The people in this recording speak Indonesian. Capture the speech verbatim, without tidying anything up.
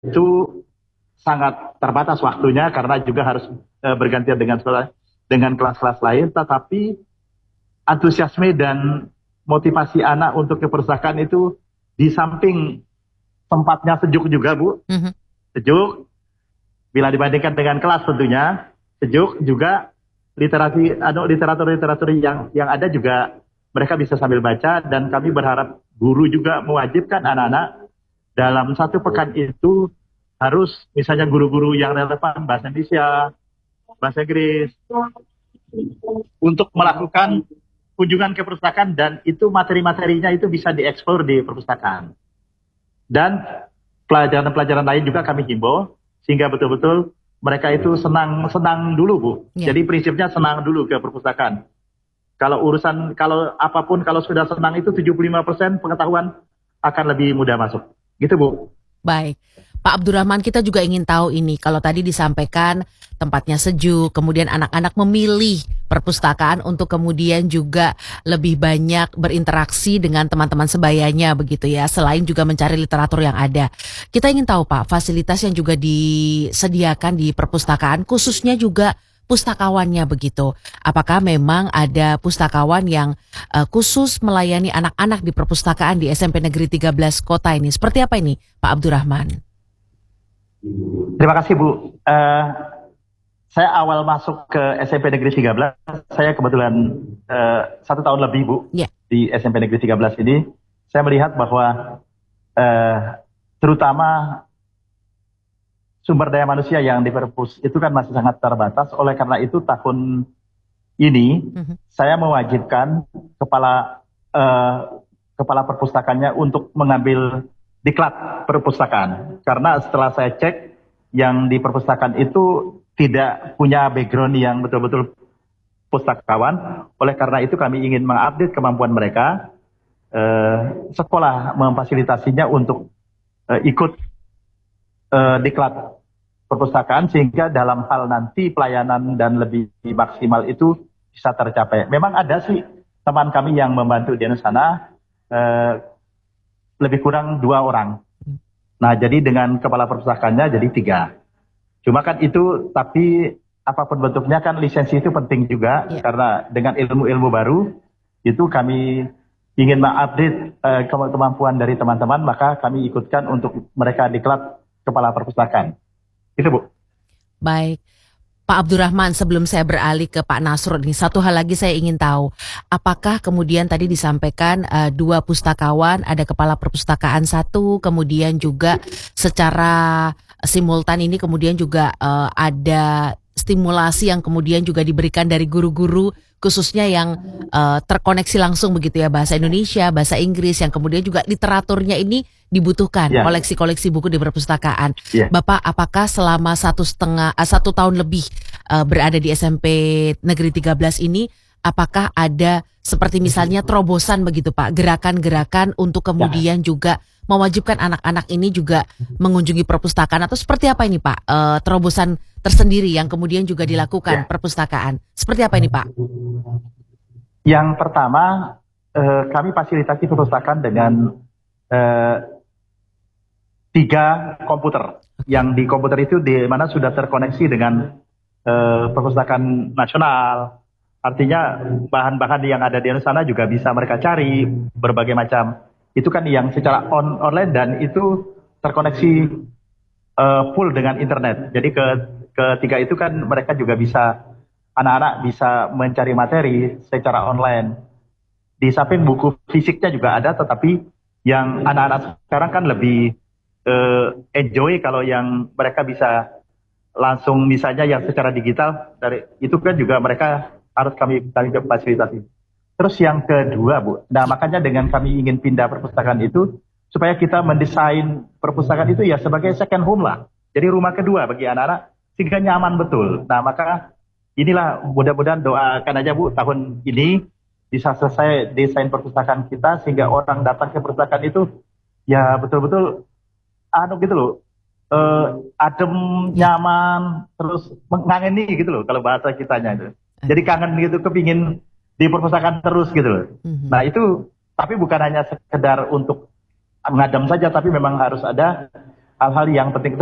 itu sangat terbatas waktunya karena juga harus uh, bergantian dengan dengan kelas-kelas lain, tetapi antusiasme dan motivasi anak untuk ke perpustakaan itu di samping tempatnya sejuk juga, Bu. Mm-hmm. Sejuk, bila dibandingkan dengan kelas tentunya, sejuk juga literasi, anu, literatur-literatur yang yang ada juga mereka bisa sambil baca, dan kami berharap guru juga mewajibkan anak-anak dalam satu pekan itu harus misalnya guru-guru yang relevan bahasa Indonesia, bahasa Inggris, untuk melakukan kunjungan ke perpustakaan, dan itu materi-materinya itu bisa dieksplor di perpustakaan. Dan pelajaran-pelajaran lain juga kami himbau sehingga betul-betul mereka itu senang-senang dulu, Bu. Ya. Jadi prinsipnya senang dulu ke perpustakaan. Kalau urusan, kalau apapun, kalau sudah senang itu tujuh puluh lima persen pengetahuan akan lebih mudah masuk. Gitu, Bu. Baik. Pak Abdurrahman, kita juga ingin tahu ini, kalau tadi disampaikan tempatnya sejuk, kemudian anak-anak memilih perpustakaan untuk kemudian juga lebih banyak berinteraksi dengan teman-teman sebayanya begitu ya, selain juga mencari literatur yang ada. Kita ingin tahu, Pak, fasilitas yang juga disediakan di perpustakaan, khususnya juga pustakawannya begitu. Apakah memang ada pustakawan yang uh, khusus melayani anak-anak di perpustakaan di S M P Negeri tiga belas Kota ini? Seperti apa ini, Pak Abdurrahman? Terima kasih, Bu. Uh, saya awal masuk ke S M P Negeri tiga belas, saya kebetulan uh, satu tahun lebih, Bu, yeah. di S M P Negeri tiga belas ini. Saya melihat bahwa uh, terutama sumber daya manusia yang di perpus itu kan masih sangat terbatas. Oleh karena itu tahun ini mm-hmm. saya mewajibkan kepala uh, kepala perpustakaannya untuk mengambil diklat perpustakaan. Karena setelah saya cek, yang di perpustakaan itu tidak punya background yang betul-betul pustakawan. Oleh karena itu kami ingin mengupdate kemampuan mereka. Uh, sekolah memfasilitasinya untuk uh, ikut Uh, diklat perpustakaan sehingga dalam hal nanti pelayanan dan lebih maksimal itu bisa tercapai. Memang ada sih teman kami yang membantu di sana uh, lebih kurang dua orang. Nah, jadi dengan kepala perpustakaannya jadi tiga. Cuma kan itu, tapi apapun bentuknya kan lisensi itu penting juga, ya. Karena dengan ilmu-ilmu baru itu kami ingin mengupdate uh, kemampuan dari teman-teman, maka kami ikutkan untuk mereka diklat kepala perpustakaan. Itu, Bu. Baik. Pak Abdurrahman, sebelum saya beralih ke Pak Nasrul nih, satu hal lagi saya ingin tahu. Apakah kemudian tadi disampaikan uh, dua pustakawan, ada kepala perpustakaan satu, kemudian juga secara simultan ini kemudian juga uh, ada stimulasi yang kemudian juga diberikan dari guru-guru, khususnya yang uh, terkoneksi langsung begitu ya, bahasa Indonesia, bahasa Inggris, yang kemudian juga literaturnya ini dibutuhkan, yeah. koleksi-koleksi buku di perpustakaan. Yeah. Bapak, apakah selama satu setengah, uh, satu tahun lebih uh, berada di S M P Negeri tiga belas ini, apakah ada seperti misalnya terobosan begitu, Pak, gerakan-gerakan untuk kemudian yeah. juga mewajibkan anak-anak ini juga mengunjungi perpustakaan, atau seperti apa ini, Pak, uh, terobosan tersendiri yang kemudian juga dilakukan yeah. perpustakaan? Seperti apa ini, Pak? Yang pertama, uh, kami fasilitasi perpustakaan dengan uh, tiga komputer. Yang di komputer itu di mana sudah terkoneksi dengan uh, perpustakaan nasional. Artinya bahan-bahan yang ada di sana juga bisa mereka cari berbagai macam. Itu kan yang secara on online dan itu terkoneksi uh, full dengan internet. Jadi ke ketiga itu kan mereka juga bisa, anak-anak bisa mencari materi secara online. Di samping buku fisiknya juga ada, tetapi yang anak-anak sekarang kan lebih uh, enjoy kalau yang mereka bisa langsung, misalnya yang secara digital, dari itu kan juga mereka harus kami kami fasilitasi. Terus yang kedua, Bu, nah makanya dengan kami ingin pindah perpustakaan itu supaya kita mendesain perpustakaan itu ya sebagai second home lah. Jadi rumah kedua bagi anak-anak sehingga nyaman betul. Nah maka inilah mudah-mudahan doakan aja, Bu, tahun ini bisa selesai desain perpustakaan kita sehingga orang datang ke perpustakaan itu ya betul-betul anu gitu loh, uh, adem, nyaman, terus mengangeni gitu loh kalau bahasa kitanya itu. Jadi kangen gitu, kepingin di perpustakaan terus gitu loh. Mm-hmm. Nah itu, tapi bukan hanya sekedar untuk ngadem saja, tapi memang harus ada hal-hal yang penting itu